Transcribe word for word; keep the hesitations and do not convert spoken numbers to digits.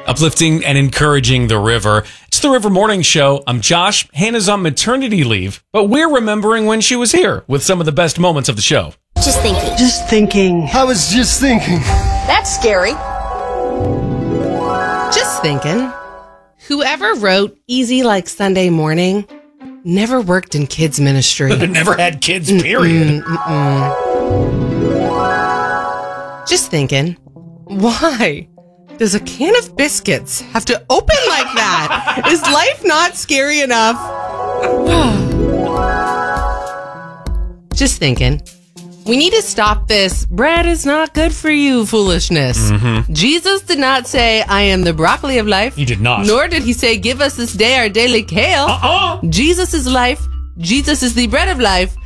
uplifting and encouraging the river. It's the River Morning Show. I'm Josh. Hannah's on maternity leave, but we're remembering when she was here with some of the best moments of the show. Just thinking. Just thinking. I was just thinking. That's scary. Just thinking. Whoever wrote Easy Like Sunday Morning never worked in kids ministry. Never had kids, period. Mm-mm, mm-mm. Just thinking. Why does a can of biscuits have to open like that? Is life not scary enough? Just thinking. We need to stop this bread is not good for you foolishness. Mm-hmm. Jesus did not say, I am the broccoli of life. He did not. Nor did he say, give us this day our daily kale. Uh-uh. Jesus is life. Jesus is the bread of life.